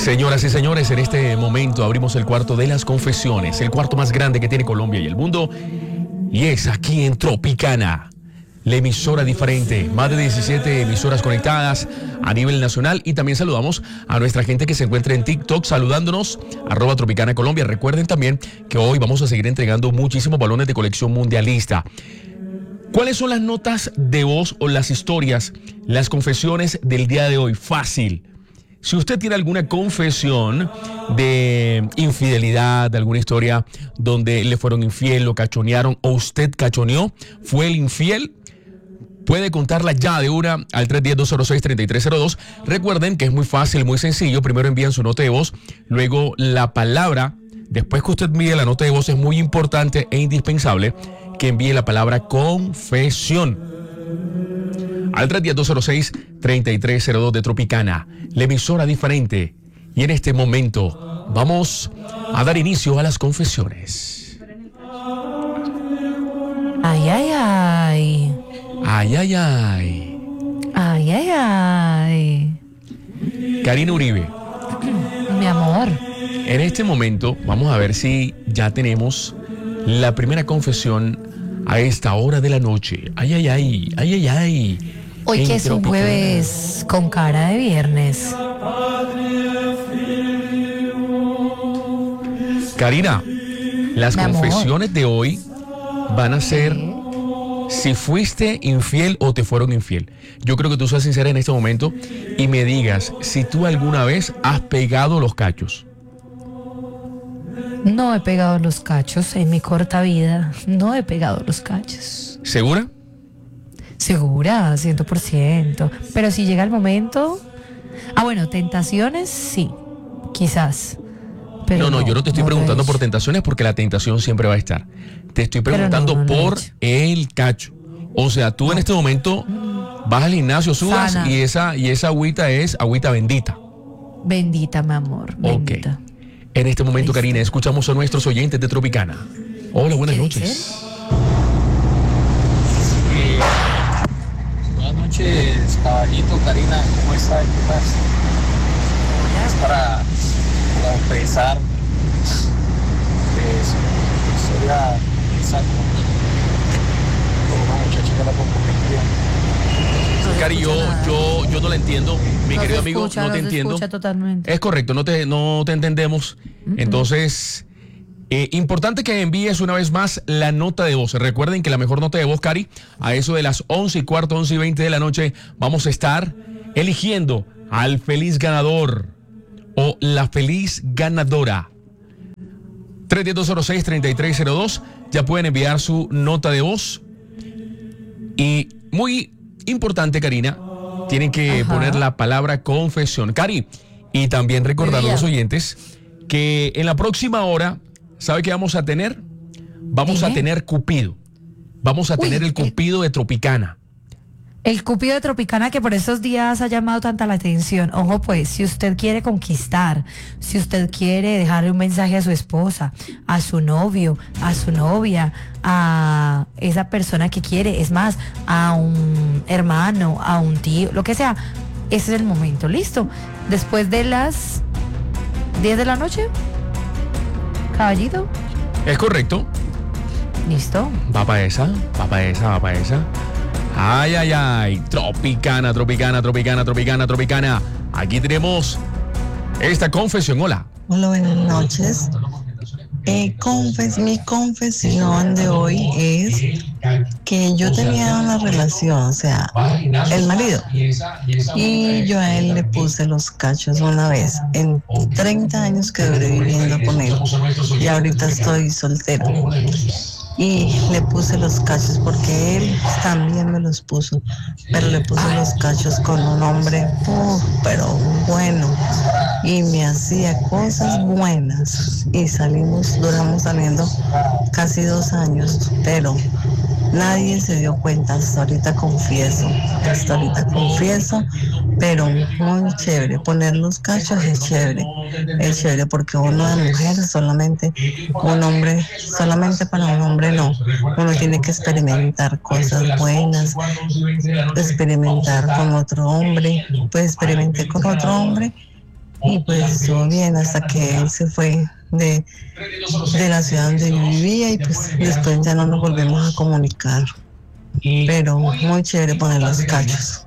Señoras y señores, en este momento abrimos el cuarto de las confesiones, el cuarto más grande que tiene Colombia y el mundo, y es aquí en Tropicana, la emisora diferente, más de 17 emisoras conectadas a nivel nacional, y también saludamos a nuestra gente que se encuentra en TikTok saludándonos, @Tropicana Colombia. Recuerden también que hoy vamos a seguir entregando muchísimos balones de colección mundialista. ¿Cuáles son las notas de voz o las historias, las confesiones del día de hoy? Fácil. Si usted tiene alguna confesión de infidelidad, de alguna historia donde le fueron infiel, lo cachonearon o usted cachoneó, fue el infiel, puede contarla ya de una al 310-206-3302. Recuerden que es muy fácil, muy sencillo. Primero envían su nota de voz, luego la palabra. Después que usted envíe la nota de voz, es muy importante e indispensable que envíe la palabra confesión al 310-206-3302 de Tropicana, la emisora diferente. Y en este momento vamos a dar inicio a las confesiones. Ay, ay, ay. Ay, ay, ay. Ay, ay, ay. Karina Uribe. Mi amor. En este momento vamos a ver si ya tenemos la primera confesión a esta hora de la noche. Ay, ay, ay. Ay, ay, ay. Hoy que es un jueves con cara de viernes. Karina, las confesiones de hoy van a ser si fuiste infiel o te fueron infiel. Yo creo que tú seas sincera en este momento y me digas si tú alguna vez has pegado los cachos. No he pegado los cachos en mi corta vida. No he pegado los cachos. ¿Segura? Segura, 100%. Pero si llega el momento... bueno, tentaciones, sí. Quizás. Pero no, yo no te estoy preguntando por tentaciones porque la tentación siempre va a estar. Te estoy preguntando por el cacho. O sea, tú en este momento vas al gimnasio, sudas sana. y esa agüita es agüita bendita. Bendita, mi amor. Bendita. Ok. En este momento, Karina, escuchamos a nuestros oyentes de Tropicana. Hola, buenas noches. Buenas noches, caballito, Karina, ¿cómo estás? ¿Qué pasa? Es para confesar su historia con una muchacha que la comprometía. Cari, yo no la entiendo, mi querido amigo, no te entiendo. Totalmente. Es correcto, no te entendemos. Entonces, importante que envíes una vez más la nota de voz. Recuerden que la mejor nota de voz, Cari, a eso de las 11:15, 11:20 de la noche, vamos a estar eligiendo al feliz ganador o la feliz ganadora. 310-206-3302. Ya pueden enviar su nota de voz. Y muy importante, Karina, tienen que poner la palabra confesión. Cari, y también recordar a los oyentes que en la próxima hora, ¿sabe qué vamos a tener? Vamos a tener Cupido. Vamos a tener el Cupido de Tropicana. El Cupido de Tropicana, que por estos días ha llamado tanta la atención. Ojo pues, si usted quiere conquistar, si usted quiere dejarle un mensaje a su esposa, a su novio, a su novia, a esa persona que quiere, es más, a un hermano, a un tío, lo que sea, ese es el momento. Listo. Después de las 10 de la noche, caballito. Es correcto. Listo. Va para esa. Ay, ay, ay. Tropicana. Aquí tenemos esta confesión. Hola. Hola, buenas noches. Mi confesión de hoy es que yo tenía una relación, o sea, el marido, y yo a él le puse los cachos una vez en 30 años que duré viviendo con él, y ahorita estoy soltera. Y le puse los cachos porque él también me los puso, pero le puse los cachos con un hombre pero bueno, y me hacía cosas buenas y duramos saliendo casi 2 años, pero nadie se dio cuenta. Hasta ahorita confieso, pero muy chévere. Poner los cachos es chévere porque uno de mujer solamente, un hombre, solamente para un hombre no. Uno tiene que experimentar cosas buenas, experimentar con otro hombre. Pues experimenté con otro hombre y pues estuvo bien hasta que él se fue de la ciudad donde yo vivía y pues después ya no nos volvemos a comunicar. Pero muy chévere poner los cachos.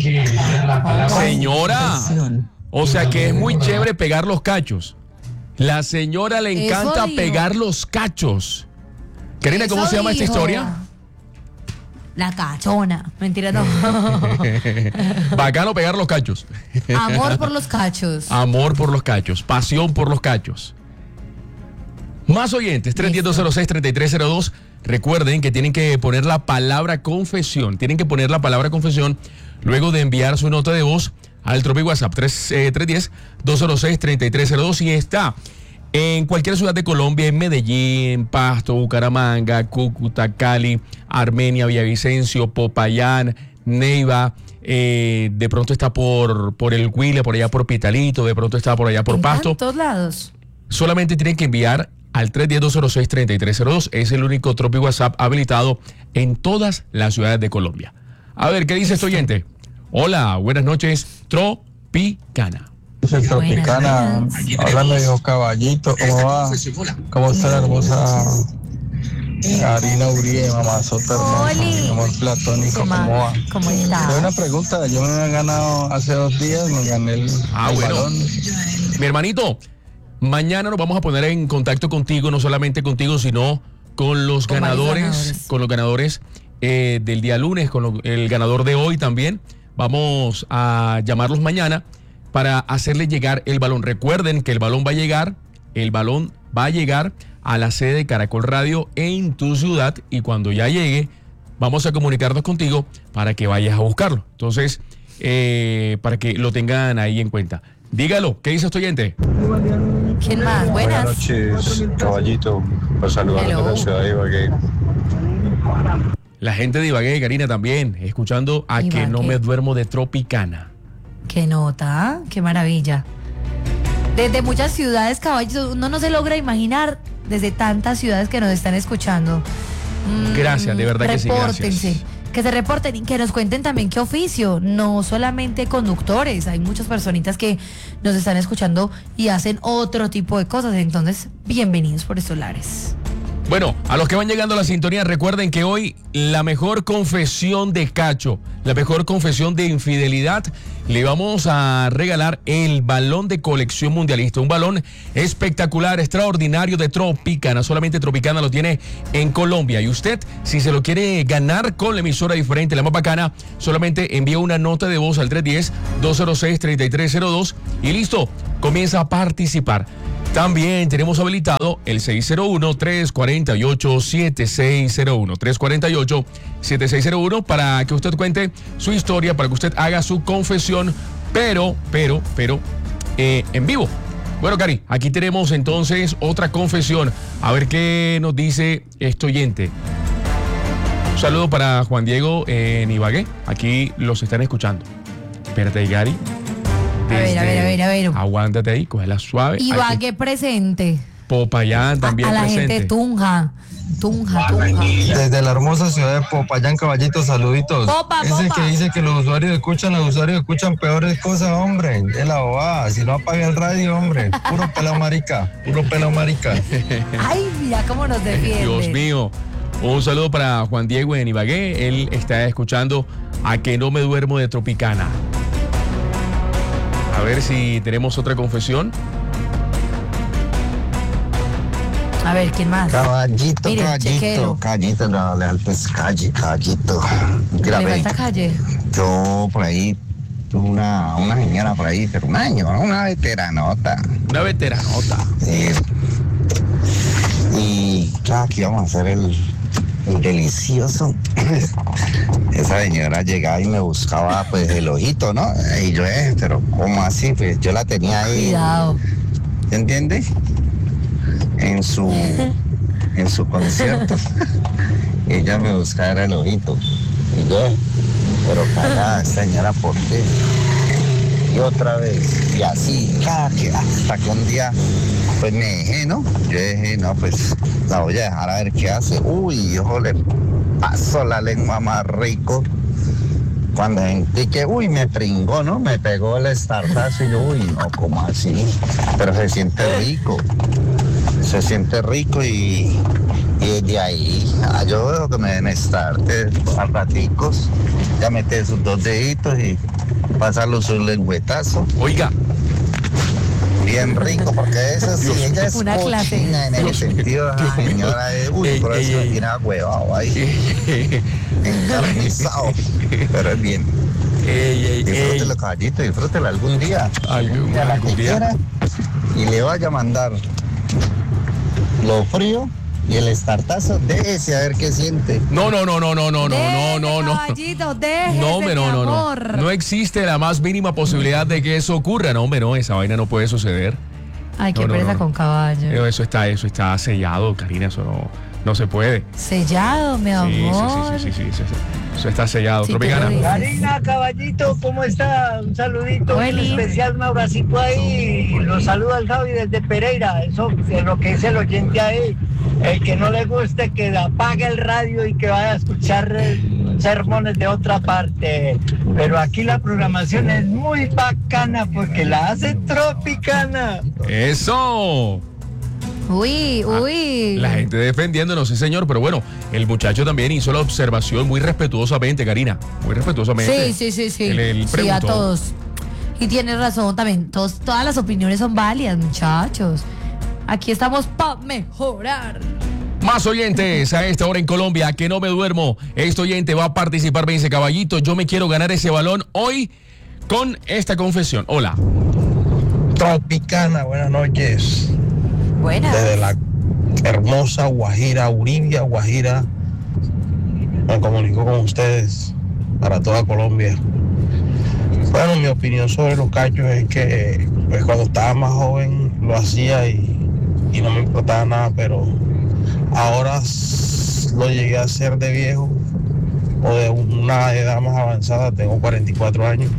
Señora, o sea que es muy chévere pegar los cachos. La señora le encanta pegar los cachos. Karina, ¿cómo se llama esta historia? La cachona. Mentira, no. Bacano pegar los cachos. Amor por los cachos. Amor por los cachos. Pasión por los cachos. Más oyentes, 310-206-3302. Recuerden que tienen que poner la palabra confesión. Tienen que poner la palabra confesión luego de enviar su nota de voz al Tropi WhatsApp 310-206-3302. Y está en cualquier ciudad de Colombia, en Medellín, Pasto, Bucaramanga, Cúcuta, Cali, Armenia, Villavicencio, Popayán, Neiva. De pronto está por el Huila, por allá por Pitalito, de pronto está por allá por Pasto. En todos lados. Solamente tienen que enviar al 310-206-3302. Es el único Tropi WhatsApp habilitado en todas las ciudades de Colombia. A ver, ¿qué dice este oyente? Hola, buenas noches, Tropicana. Tropicana, hablando de hijo Caballito, ¿cómo va? ¿Cómo está la hermosa Karina Uribe, mamazota hermosa, mi amor platónico, ¿cómo va? ¿Cómo está? Tengo una pregunta, yo me había ganado hace 2 días, me gané el balón. Mi hermanito, mañana nos vamos a poner en contacto contigo, no solamente contigo, sino con los ganadores, con los ganadores del día lunes, con el ganador de hoy también. Vamos a llamarlos mañana para hacerle llegar el balón. Recuerden que el balón va a llegar a la sede de Caracol Radio en tu ciudad, y cuando ya llegue vamos a comunicarnos contigo para que vayas a buscarlo. Entonces, para que lo tengan ahí en cuenta. Dígalo, ¿qué dice este oyente? ¿Quién más? Buenas noches, Caballito. Los saludos de la ciudad de Ibagué. La gente de Ibagué, Karina, también, escuchando a Ibagué. Que no me duermo de Tropicana. Qué nota, qué maravilla. Desde muchas ciudades, caballos, uno no se logra imaginar desde tantas ciudades que nos están escuchando. Gracias, de verdad que sí, gracias. Repórtense, que se reporten y que nos cuenten también qué oficio, no solamente conductores, hay muchas personitas que nos están escuchando y hacen otro tipo de cosas, entonces bienvenidos por estos lares. Bueno, a los que van llegando a la sintonía, recuerden que hoy la mejor confesión de cacho, la mejor confesión de infidelidad, le vamos a regalar el balón de colección mundialista. Un balón espectacular, extraordinario de Tropicana. Solamente Tropicana lo tiene en Colombia. Y usted, si se lo quiere ganar con la emisora diferente, la más bacana, solamente envía una nota de voz al 310-206-3302 y listo, comienza a participar. También tenemos habilitado el 601-348-7601. 348-7601 para que usted cuente su historia, para que usted haga su confesión, pero en vivo. Bueno, Cari, aquí tenemos entonces otra confesión. A ver qué nos dice este oyente. Un saludo para Juan Diego en Ibagué. Aquí los están escuchando. Espérate, Cari. A ver. Aguántate ahí, cógela suave. Ibagué presente. Popayán también a la presente. gente Tunja. Desde la hermosa ciudad de Popayán, Caballito, saluditos. Ese que dice que los usuarios escuchan peores cosas, hombre. Es la bobada, si no apaga el radio, hombre. Puro pelado marica. Ay, mira cómo nos defiende. Dios mío. Un saludo para Juan Diego en Ibagué. Él está escuchando A Que No Me Duermo de Tropicana. A ver si tenemos otra confesión. A ver, ¿quién más? Caballito, Mire, chequero. caballito, no le altes calle, caballito. Mira, ¿Le ve, falta calle? yo por ahí tuve una señora por ahí, pero una veteranota. Una veteranota. Y claro, aquí vamos a hacer el delicioso. Esa señora llegaba y me buscaba pues el ojito, ¿no? Y yo, pero ¿cómo así? Pues yo la tenía ahí. Cuidado. ¿Entiendes? En su concierto. Ella me buscaba el ojito. Y yo, pero cagada, señora, ¿por qué? Y otra vez, y así, hasta que un día, pues me dejé, ¿no? Yo dije, no, pues la voy a dejar a ver qué hace. Uy, ojo, le pasó la lengua más rico. cuando sentí que, uy, me pringó, ¿no? Me pegó el estartazo y yo, uy, no, ¿cómo así? Pero se siente rico y desde ahí, yo veo que me den estarte a raticos, ya mete sus 2 deditos y pasarlo su lengüetazo. Oiga. Bien rico, porque eso sí, ella es una cochina en el sentido, la señora es, por eso me tiene agüevado ahí, encarnizado, pero es bien. Disfrútelo, caballito, disfrútelo algún día. Algún día. Y le vaya a mandar lo frío y el estartazo, déjese a ver qué siente. No. Caballito, déjese, No. No existe la más mínima posibilidad de que eso ocurra. No, hombre, no, esa vaina no puede suceder. Ay, qué pereza con caballo. Pero eso está sellado, Karina, eso no se puede. Sellado, mi amor. Sí, eso está sellado. Sí, Tropicana. Karina, caballito, ¿cómo está? Un saludito muy especial, un abracito ahí. Los saluda el Javi desde Pereira. Eso es lo que dice el oyente ahí. El que no le guste, que apague el radio y que vaya a escuchar sermones de otra parte. Pero aquí la programación es muy bacana porque la hace Tropicana. ¡Eso! Uy. La gente defendiéndonos, sí, señor, pero bueno, el muchacho también hizo la observación muy respetuosamente, Karina. Muy respetuosamente. Sí. Sí, a todos. Y tienes razón también. Todas las opiniones son válidas, muchachos. Aquí estamos para mejorar. Más oyentes a esta hora en Colombia, que no me duermo. Este oyente va a participar, me dice, caballito, yo me quiero ganar ese balón hoy con esta confesión. Hola. Tropicana, buenas noches. Buenas. Desde la hermosa Guajira, Uribia, Guajira, me comunico con ustedes para toda Colombia. Bueno, mi opinión sobre los cachos es que pues cuando estaba más joven lo hacía y no me importaba nada, pero ahora lo llegué a hacer de viejo o de una edad más avanzada, tengo 44 años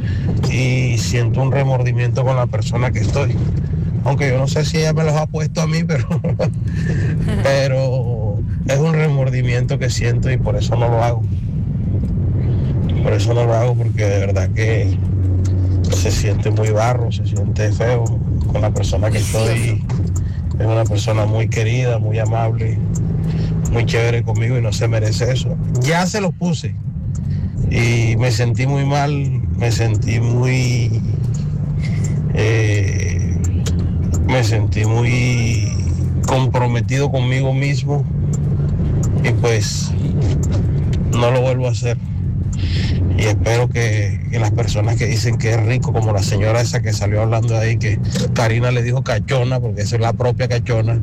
y siento un remordimiento con la persona que estoy. Aunque yo no sé si ella me los ha puesto a mí, pero es un remordimiento que siento y por eso no lo hago. Por eso no lo hago, porque de verdad que se siente muy barro, se siente feo con la persona que estoy. Es una persona muy querida, muy amable, muy chévere conmigo y no se merece eso. Ya se los puse y me sentí muy mal, me sentí muy comprometido conmigo mismo y pues no lo vuelvo a hacer. Y espero que las personas que dicen que es rico, como la señora esa que salió hablando ahí, que Karina le dijo cachona, porque esa es la propia cachona,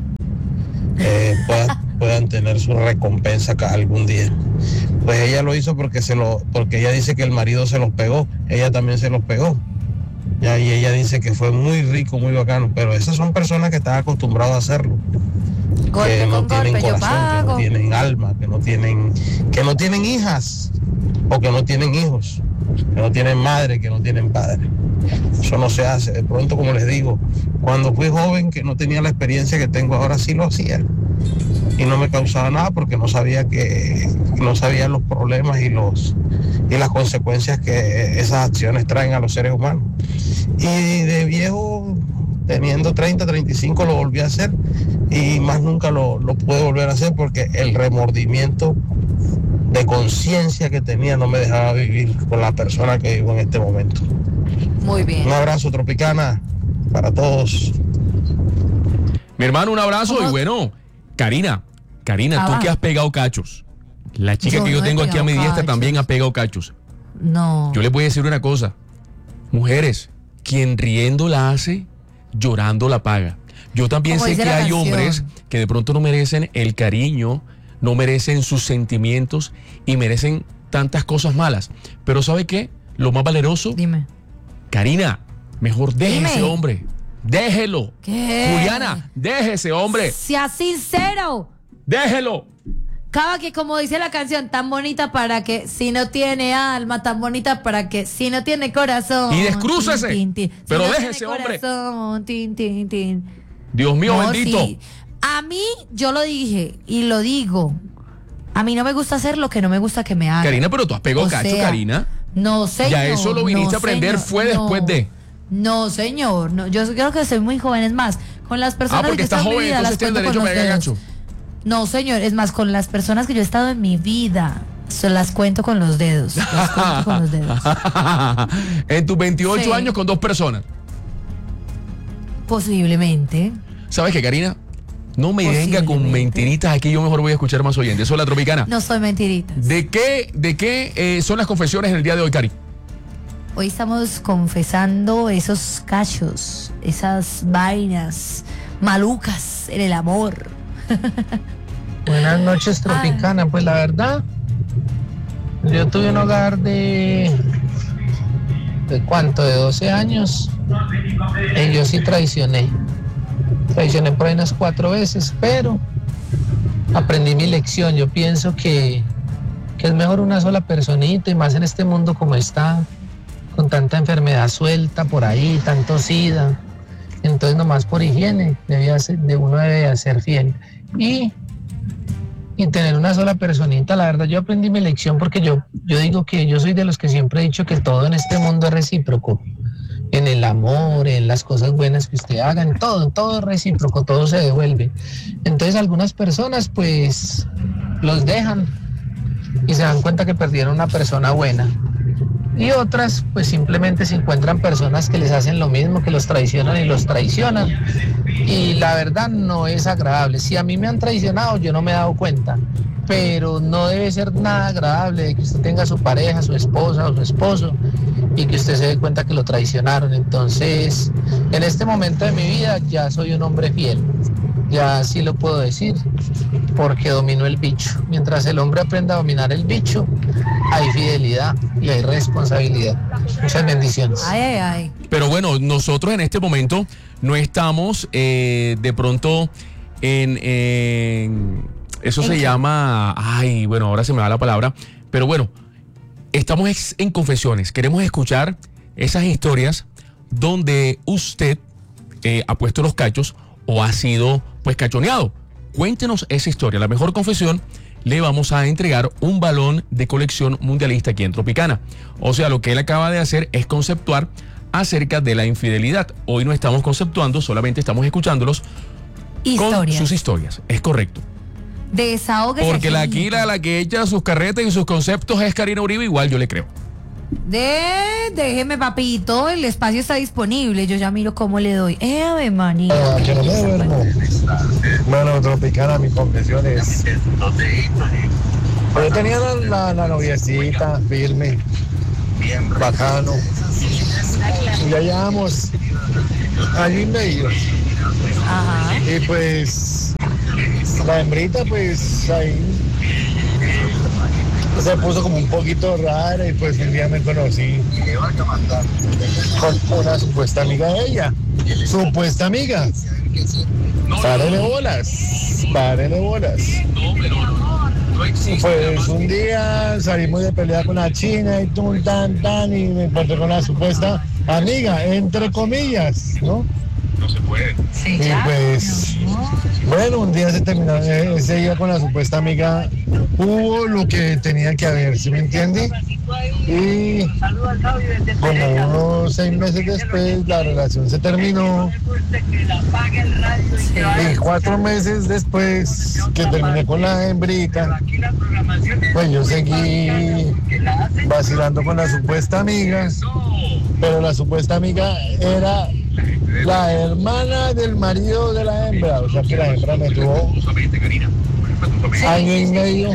puedan tener su recompensa algún día. Pues ella lo hizo porque ella dice que el marido se los pegó, ella también se los pegó. Y ella dice que fue muy rico, muy bacano, pero esas son personas que están acostumbradas a hacerlo. Que no tienen corazón, que no tienen alma, que no tienen hijas o que no tienen hijos, que no tienen madre, que no tienen padre. Eso no se hace. De pronto, como les digo, cuando fui joven, que no tenía la experiencia que tengo ahora, sí lo hacía y no me causaba nada porque no sabía los problemas y las consecuencias que esas acciones traen a los seres humanos. Y de viejo, teniendo 30, 35, lo volví a hacer y más nunca lo pude volver a hacer porque el remordimiento de conciencia que tenía no me dejaba vivir con la persona que vivo en este momento. Muy bien. Un abrazo, Tropicana, para todos. Mi hermano, un abrazo. Y bueno, Karina, tú que has pegado cachos. La chica que yo tengo aquí a mi diestra también ha pegado cachos. No. Yo les voy a decir una cosa. Mujeres, quien riendo la hace, llorando la paga. Yo también sé que hay hombres que de pronto no merecen el cariño, no merecen sus sentimientos y merecen tantas cosas malas. Pero ¿sabe qué? Lo más valeroso. Dime. Karina, mejor deje ese hombre. Déjelo. ¿Qué? Juliana, deje ese hombre. Sea sincero. Déjelo. Cada que, como dice la canción, tan bonita para que si no tiene alma, tan bonita para que si no tiene corazón. Y descrúcese. Pero si no deje ese hombre. Corazón, tin. Dios mío, bendito. Sí. A mí, yo lo dije y lo digo. A mí no me gusta hacer lo que no me gusta que me hagan. Karina, pero tú has pegado cacho, Karina. No, señor. Ya eso lo viniste a aprender, fue después de. No, señor. No, yo creo que soy muy joven. Es más, con las personas porque que estás están en mi joven, vida, las entonces tienes cuento derecho con a los pegar dedos. cacho. No, señor. Es más, con las personas que yo he estado en mi vida, se las cuento con los dedos. Las cuento con los dedos. En tus 28 años con 2 personas. Posiblemente. ¿Sabes qué, Karina? No me venga con mentiritas aquí, yo mejor voy a escuchar más oyentes. Eso es La Tropicana. No soy mentiritas. ¿De qué son las confesiones en el día de hoy, Cari? Hoy estamos confesando esos cachos, esas vainas malucas en el amor. Buenas noches, Tropicana. Pues la verdad, yo tuve un hogar ¿de cuánto? De 12 años. Y yo sí traicioné por ahí unas 4 veces, pero aprendí mi lección. Yo pienso que es mejor una sola personita, y más en este mundo como está, con tanta enfermedad suelta por ahí, tanto SIDA. Entonces nomás por higiene uno debe ser fiel y tener una sola personita. La verdad, yo aprendí mi lección, porque yo digo que yo soy de los que siempre he dicho que todo en este mundo es recíproco. En el amor, en las cosas buenas que usted haga, en todo es recíproco, todo se devuelve. Entonces algunas personas pues los dejan y se dan cuenta que perdieron una persona buena. Y otras pues simplemente se encuentran personas que les hacen lo mismo, que los traicionan y los traicionan. Y la verdad no es agradable. Si a mí me han traicionado, yo no me he dado cuenta. Pero no debe ser nada agradable de que usted tenga a su pareja, su esposa o su esposo, y que usted se dé cuenta que lo traicionaron. Entonces, en este momento de mi vida ya soy un hombre fiel. Ya sí lo puedo decir, porque domino el bicho. Mientras el hombre aprenda a dominar el bicho, hay fidelidad y hay responsabilidad. Muchas bendiciones. Ay. Pero bueno, nosotros en este momento no estamos de pronto en eso se llama, bueno, ahora se me va la palabra, pero bueno, estamos en confesiones. Queremos escuchar esas historias donde usted ha puesto los cachos o ha sido pues cachoneado. Cuéntenos esa historia. La mejor confesión, le vamos a entregar un balón de colección mundialista aquí en Tropicana. O sea, lo que él acaba de hacer es conceptuar acerca de la infidelidad. Hoy no estamos conceptuando, solamente estamos escuchándolos con sus historias. Es correcto. Desahógese. Porque la que echa sus carretas y sus conceptos es Karina Uribe, igual yo le creo. Déjeme, papito, el espacio está disponible, yo ya miro cómo le doy. Ave manía. Que no me duermo. Bueno, Tropicana, mi confesión es... Yo tenía la noviecita firme, bacano, y ya llevamos año y medio. Ajá. Y pues la hembrita pues ahí se puso como un poquito rara, y pues un día me conocí con una supuesta amiga de ella. Supuesta amiga. Párele bolas. Pues un día salimos de pelea con la china y y me encontré con la supuesta amiga, entre comillas, ¿no? No se puede. Sí, y pues, bueno, un día se terminó, ese día con la supuesta amiga hubo lo que tenía que haber, ¿sí me entiende? Y como unos 6 meses después la relación se terminó, y 4 meses después que terminé con la hembrita, pues yo seguí vacilando con la supuesta amiga, pero la supuesta amiga era la hermana del marido de la hembra, o sea que la hembra me tuvo año y medio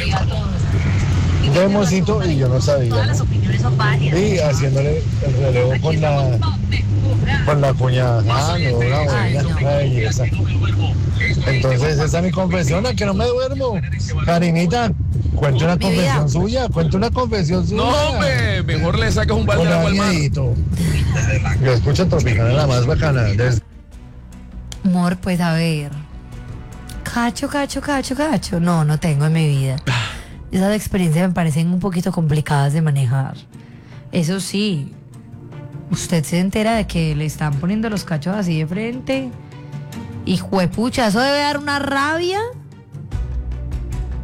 de mocito y yo no sabía, ¿no? Y haciéndole el relevo con la cuñada, no, una belleza. Entonces esa es mi confesión, a que no me duermo. Karinita, cuente una confesión suya. No, hombre, mejor le sacas un balde de agua al mar. Yo escucho Tropicana, la más bacana. Amor, pues a ver. Cacho. No tengo en mi vida. Esas experiencias me parecen un poquito complicadas de manejar. Eso sí, usted se entera de que le están poniendo los cachos así de frente. Y juepucha, eso debe dar una rabia.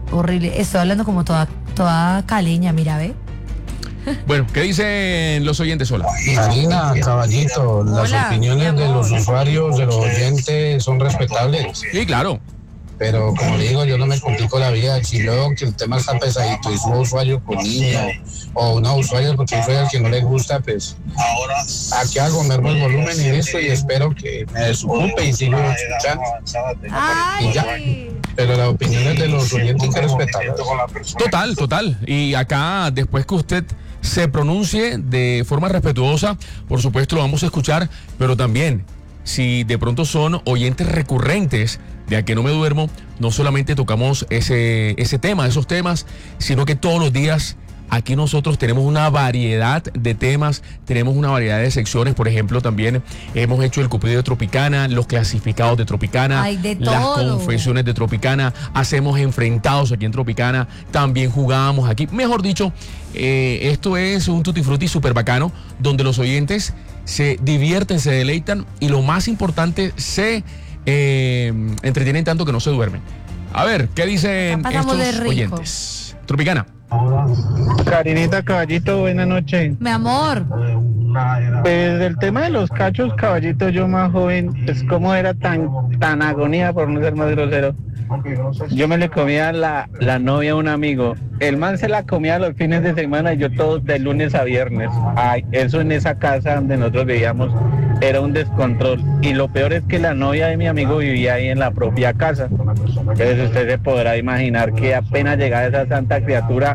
horrible. Estoy hablando como toda caleña, mira, ve. Bueno, ¿qué dicen los oyentes? Hola. Karina, caballito, las opiniones de los usuarios, de los oyentes son respetables. Sí, claro. Pero como le digo, yo no me complico la vida. Si veo que el tema está pesadito y soy usuario con niño o una usuaria porque soy al que no le gusta, pues aquí hago, mermo el volumen y listo, y espero que me desocupe y sigo escuchando. Y ya. Pero las opiniones de los oyentes hay que respetarlas. Total. Y acá, después que usted se pronuncie de forma respetuosa, por supuesto lo vamos a escuchar, pero también, si de pronto son oyentes recurrentes de A Que No Me Duermo, no solamente tocamos ese tema, esos temas, sino que todos los días aquí nosotros tenemos una variedad de temas, tenemos una variedad de secciones. Por ejemplo, también hemos hecho el Cupido de Tropicana, los clasificados de Tropicana, las confesiones de Tropicana, hacemos enfrentados aquí en Tropicana, también jugábamos aquí. Mejor dicho, esto es un tutti frutti súper bacano, donde los oyentes se divierten, se deleitan y lo más importante, se entretienen tanto que no se duermen. A ver, ¿qué dicen estos oyentes? Tropicana. Karinita, caballito, buena noche. Mi amor. Pues el tema de los cachos, caballito, yo más joven, pues cómo era tan agonía, por no ser más grosero. Yo me le comía la novia a un amigo. El man se la comía los fines de semana y yo todos de lunes a viernes. Ay, eso en esa casa donde nosotros vivíamos era un descontrol. Y lo peor es que la novia de mi amigo vivía ahí en la propia casa. Entonces usted se podrá imaginar que apenas llegaba esa santa criatura,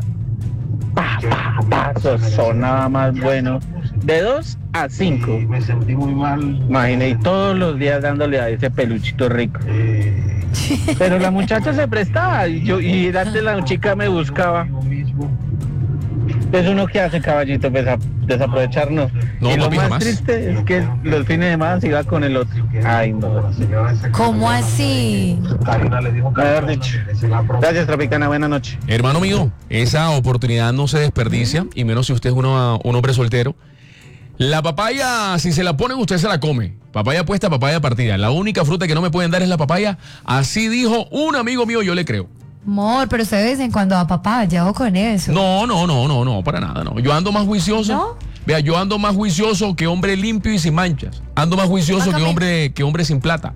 sonaba más bueno. De 2 a 5. Me sentí muy mal. Imagínate, y todos los días dándole a ese peluchito rico. Pero la muchacha se prestaba y antes la chica me buscaba. Entonces uno que hace, caballito, pues desaprovecharnos. No, y lo papi, más jamás. triste es que los fines de semana se iba con el otro. Ay, no. ¿Cómo así? Mejor dicho. Gracias, Tropicana, buena noche. Hermano mío, esa oportunidad no se desperdicia, y menos si usted es un hombre soltero. La papaya, si se la ponen, usted se la come. Papaya puesta, papaya partida. La única fruta que no me pueden dar es la papaya. Así dijo un amigo mío, yo le creo. Amor, pero ustedes dicen cuando a papaya, ojo con eso. No, para nada, no. Yo ando más juicioso. ¿No? Vea, yo ando más juicioso que hombre limpio y sin manchas. Ando más juicioso que hombre sin plata.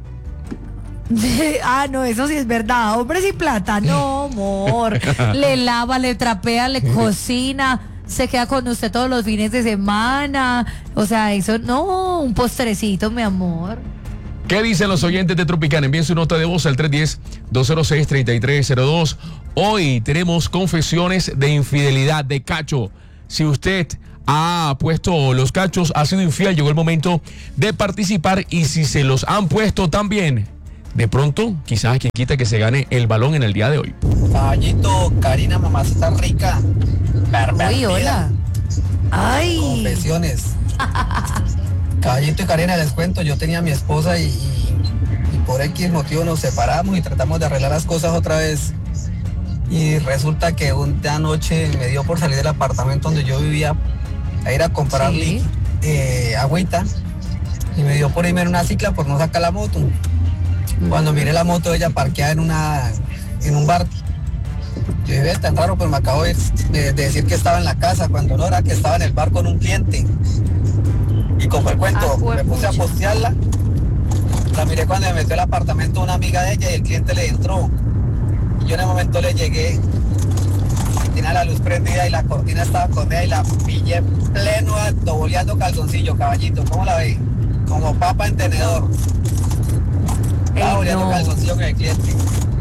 No, eso sí es verdad. Hombre sin plata, no, amor. Le lava, le trapea, le cocina, se queda con usted todos los fines de semana. O sea, eso no, un postrecito, mi amor. ¿Qué dicen los oyentes de Tropicana? Envíen su nota de voz al 310-206-3302. Hoy tenemos confesiones de infidelidad, de cacho. Si usted ha puesto los cachos, ha sido infiel, llegó el momento de participar. Y si se los han puesto también, de pronto, quizás quien quita que se gane el balón en el día de hoy. Caballito, Karina, mamacita rica. Uy, hola. Ay. Confesiones. Caballito y Karina, les cuento, yo tenía a mi esposa y por X motivo nos separamos y tratamos de arreglar las cosas otra vez. Y resulta que una noche me dio por salir del apartamento donde yo vivía a ir a comprar agüita, y me dio por irme en una cicla por no sacar la moto. Cuando miré la moto, ella parqueada en un bar. Yo dije, tan raro, pero me acabo de decir que estaba en la casa, cuando no, era que estaba en el bar con un cliente. Y como el cuento, me puse a postearla. La miré cuando me metió al apartamento una amiga de ella y el cliente le entró. Y yo en el momento le llegué y tenía la luz prendida y la cortina estaba con ella y la pillé pleno alto, boleando calzoncillo, caballito. ¿Cómo la ve? Como papa en tenedor. Estaba boleando calzoncillo con el cliente.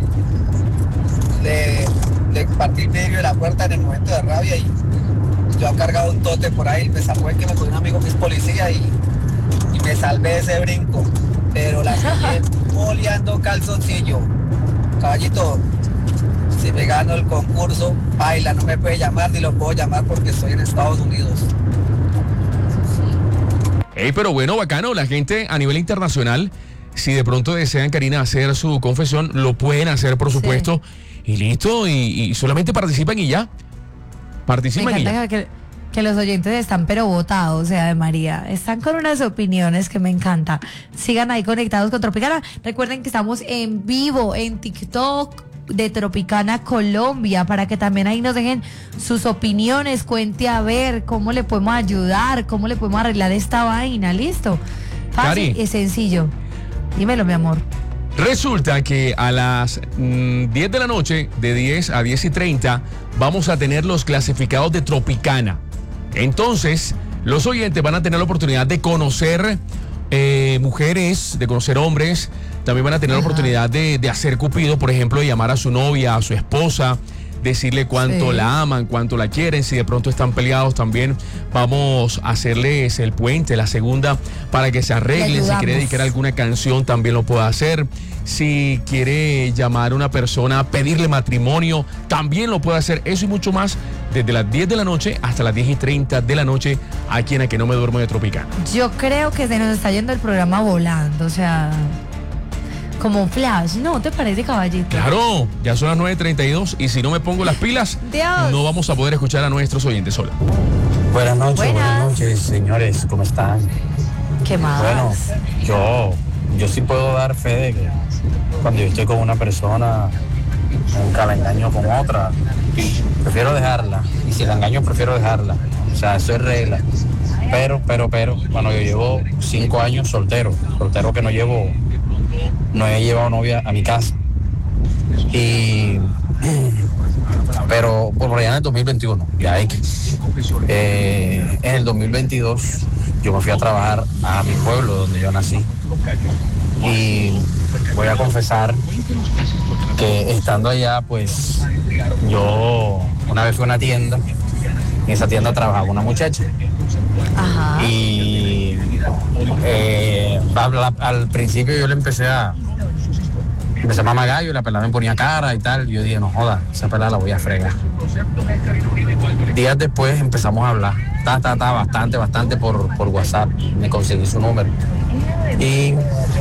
Le partí el vidrio de la puerta en el momento de rabia y yo he cargado un tote por ahí, me salvó el que me cogió un amigo que es policía y me salvé de ese brinco, pero la pillé boleando calzoncillo. Caballito, si me gano el concurso, baila, no me puede llamar ni lo puedo llamar porque estoy en Estados Unidos. Pero bueno, bacano, la gente a nivel internacional, si de pronto desean, Karina, hacer su confesión, lo pueden hacer, por supuesto, y listo, y solamente participan y ya. Participan me y ya. encanta que los oyentes están pero votados, o sea, de María. Están con unas opiniones que me encanta. Sigan ahí conectados con Tropicana. Recuerden que estamos en vivo en TikTok, de Tropicana Colombia, para que también ahí nos dejen sus opiniones, cuente a ver cómo le podemos ayudar, cómo le podemos arreglar esta vaina, ¿listo? Fácil y sencillo. Dímelo, mi amor. Resulta que a las 10 de la noche, de 10 a 10:30, vamos a tener los clasificados de Tropicana. Entonces, los oyentes van a tener la oportunidad de conocer mujeres, de conocer hombres. También van a tener la oportunidad de hacer cupido, por ejemplo, de llamar a su novia, a su esposa, decirle cuánto la aman, cuánto la quieren. Si de pronto están peleados, también vamos a hacerles el puente, la segunda, para que se arreglen. Si quiere dedicar alguna canción, también lo puede hacer. Si quiere llamar a una persona, pedirle matrimonio, también lo puede hacer. Eso y mucho más, desde las 10 de la noche hasta las 10:30 de la noche, aquí en A Que No Me Duermo de Tropicana. Yo creo que se nos está yendo el programa volando, o sea, como un flash, ¿no te parece, caballito? Claro, ya son las 9:32 y si no me pongo las pilas, Dios, no vamos a poder escuchar a nuestros oyentes sola. Buenas noches, señores, ¿cómo están? ¿Qué más? Bueno, yo sí puedo dar fe de que cuando yo estoy con una persona, nunca la engaño con otra, prefiero dejarla, y si la engaño prefiero dejarla, o sea, eso es regla. Pero, bueno, yo llevo 5 años soltero que no he llevado novia a mi casa. Pero por allá en el 2021, en el 2022 yo me fui a trabajar a mi pueblo donde yo nací. Y voy a confesar que estando allá, pues yo una vez fui a una tienda, en esa tienda trabajaba una muchacha. Ajá. Y al principio yo le empecé a mamar gallo y la pelada me ponía cara y tal. Yo dije, no joda, esa pelada la voy a fregar. Días después empezamos a hablar, bastante por WhatsApp. Me conseguí su número y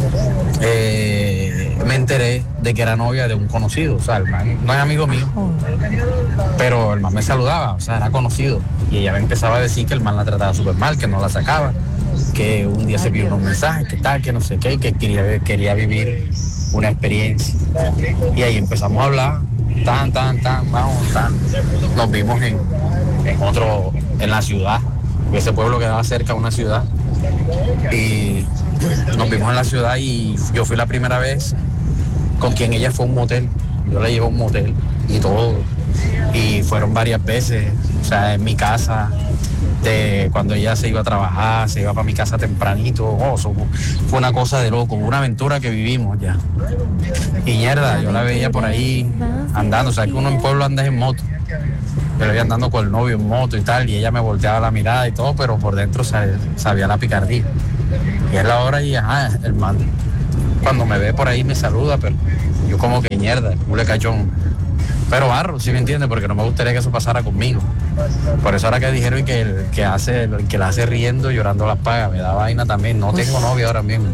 me enteré de que era novia de un conocido. O sea, el man no es amigo mío, pero el man me saludaba, o sea, era conocido. Y ella me empezaba a decir que el man la trataba súper mal, que no la sacaba, que un día se vio unos mensajes, que tal, que no sé qué, que quería vivir una experiencia. Y ahí empezamos a hablar, nos vimos en la ciudad, ese pueblo quedaba cerca de una ciudad, y nos vimos en la ciudad y yo fui la primera vez con quien ella fue a un motel. Yo la llevé a un motel y todo, y fueron varias veces, o sea, en mi casa, cuando ella se iba a trabajar, se iba para mi casa tempranito. Fue una cosa de loco, una aventura que vivimos ya. Y mierda, yo la veía por ahí andando, o sea, que uno en pueblo anda en moto. Yo la veía andando con el novio en moto y tal, y ella me volteaba la mirada y todo, pero por dentro sabía la picardía. Y es la hora y el man, cuando me ve por ahí me saluda, pero yo como que mierda, cule cachón. Pero barro, ¿sí me entiende? Porque no me gustaría que eso pasara conmigo. Por eso ahora que dijeron que el que la hace riendo, llorando las paga, me da vaina también. No tengo novia ahora mismo.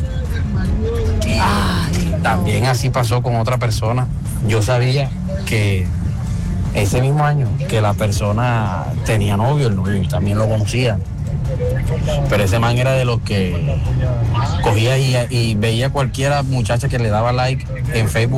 También así pasó con otra persona. Yo sabía que ese mismo año que la persona tenía novio, el novio también lo conocía. Pero ese man era de los que cogía y veía cualquiera muchacha que le daba like en Facebook